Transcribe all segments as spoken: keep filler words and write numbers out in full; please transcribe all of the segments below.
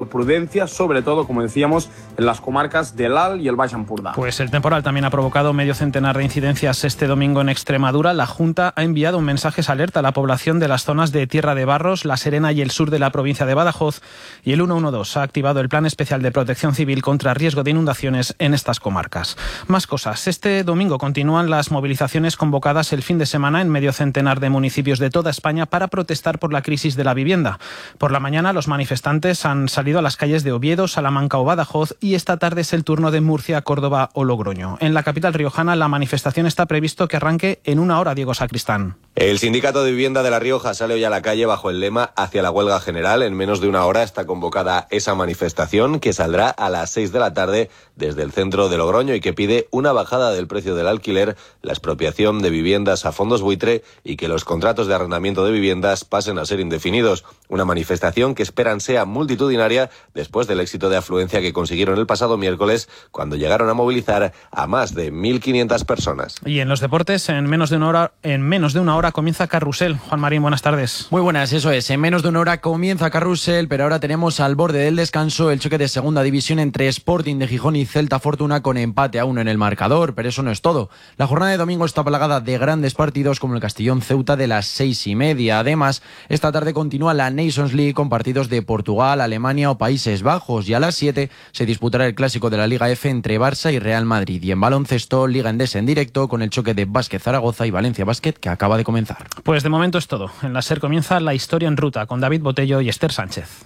por prudencia, sobre todo, como decíamos, en las comarcas del Alt y el Baix Empordà. Pues el temporal también ha provocado medio centenar de incidencias este domingo en Extremadura. La Junta ha enviado un mensaje de alerta a la población de las zonas de Tierra de Barros, La Serena y el sur de la provincia de Badajoz, y el ciento doce ha activado el Plan Especial de Protección Civil contra riesgo de inundaciones en estas comarcas. Más cosas. Este domingo continúan las movilizaciones convocadas el fin de semana en medio centenar de municipios de toda España para protestar por la crisis de la vivienda. Por la mañana los manifestantes han salido a las calles de Oviedo, Salamanca o Badajoz, y esta tarde es el turno de Murcia, Córdoba o Logroño. En la capital riojana la manifestación está previsto que arranque en una hora. Diego Sacristán. El Sindicato de Vivienda de La Rioja sale hoy a la calle bajo el lema Hacia la huelga general. En menos de una hora está convocada esa manifestación, que saldrá a las seis de la tarde desde el centro de Logroño y que pide una bajada del precio del alquiler, la expropiación de viviendas a fondos buitre y que los contratos de arrendamiento de viviendas pasen a ser indefinidos. Una manifestación que esperan sea multitudinaria después del éxito de afluencia que consiguieron el pasado miércoles, cuando llegaron a movilizar a más de mil quinientas personas. Y en los deportes, en menos de una hora, en menos de una hora comienza Carrusel. Juan Marín, buenas tardes. Muy buenas, eso es. En menos de una hora comienza Carrusel, pero ahora tenemos al borde del descanso el choque de segunda división entre Sporting de Gijón y Celta Fortuna, con empate a uno en el marcador, pero eso no es todo. La jornada de domingo está plagada de grandes partidos como el Castellón Ceuta de las seis y media. Además, esta tarde continúa la Nations League con partidos de Portugal, Alemania o Países Bajos, y a las siete se disputará el clásico de la Liga F entre Barça y Real Madrid. Y en baloncesto, Liga Endesa en directo con el choque de Básquet Zaragoza y Valencia Básquet, que acaba de comenzar. Pues de momento es todo. En la SER comienza La Historia en Ruta con David Botello y Esther Sánchez.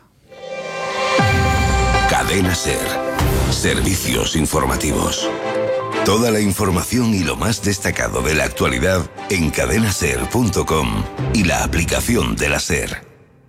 Cadena SER. Servicios informativos. Toda la información y lo más destacado de la actualidad en cadena ser punto com y la aplicación de la SER.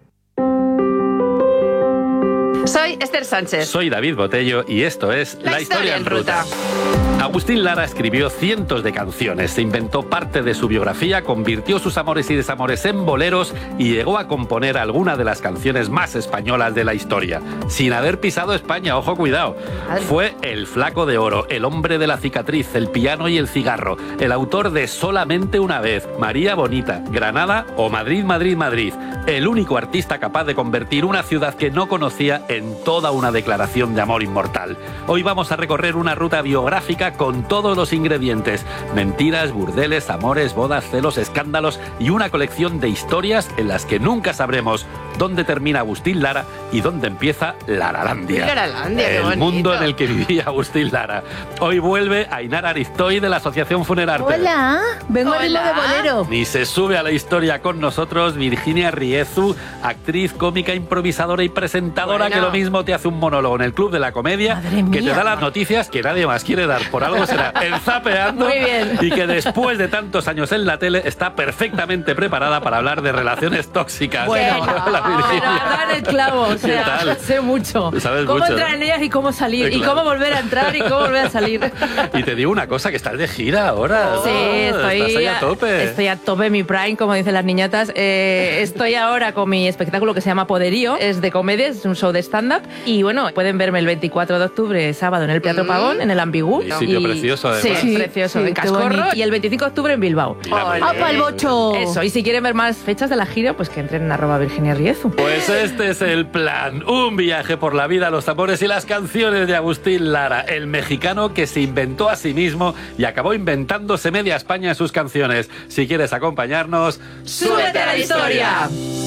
Soy Esther Sánchez. Soy David Botello y esto es La, La Historia, Historia en Ruta. Ruta. Agustín Lara escribió cientos de canciones, se inventó parte de su biografía, convirtió sus amores y desamores en boleros y llegó a componer alguna de las canciones más españolas de la historia, sin haber pisado España, ojo, cuidado. Fue el Flaco de Oro, el hombre de la cicatriz, el piano y el cigarro, el autor de Solamente una vez, María Bonita, Granada o Madrid, Madrid, Madrid, el único artista capaz de convertir una ciudad que no conocía en toda una declaración de amor inmortal. Hoy vamos a recorrer una ruta biográfica con todos los ingredientes: mentiras, burdeles, amores, bodas, celos, escándalos y una colección de historias en las que nunca sabremos dónde termina Agustín Lara y dónde empieza Laralandia. Laralandia, qué el bonito. mundo en el que vivía Agustín Lara. Hoy vuelve Ainara Aristoy de la Asociación Funerarte. Hola, vengo a ritmo de bolero. Y se sube a la historia con nosotros Virginia Riezu, actriz, cómica, improvisadora y presentadora, bueno, que lo mismo te hace un monólogo en el Club de la Comedia, que te da las noticias que nadie más quiere dar, por algo será, el Zapeando. Muy bien. Y que después de tantos años en la tele está perfectamente preparada para hablar de relaciones tóxicas. Bueno, Hola, Virginia. pero dar el clavo, o sea, sé mucho. Sabes cómo mucho, entrar ¿no? en ellas y cómo salir, Claro. y cómo volver a entrar y cómo volver a salir. Y te digo una cosa, que estás de gira ahora. Sí, ¿no? estoy, Estás ahí a tope. estoy a tope, mi prime, como dicen las niñatas. Eh, estoy ahora con mi espectáculo que se llama Poderío, es de comedia, es un show de stand-up. Y bueno, pueden verme el veinticuatro de octubre, sábado, en el Teatro Pavón, en el Ambigú. Un sitio y, precioso, además. Sí, Sí, precioso, sí, en qué Cascorro. bonito. Y el veinticinco de octubre en Bilbao. ¡Apa el bocho! Eso, y si quieren ver más fechas de la gira, pues que entren en arroba Virginia Riezu. Pues este es el plan, un viaje por la vida, los tambores y las canciones de Agustín Lara, el mexicano que se inventó a sí mismo y acabó inventándose media España en sus canciones. Si quieres acompañarnos, ¡súbete a la historia!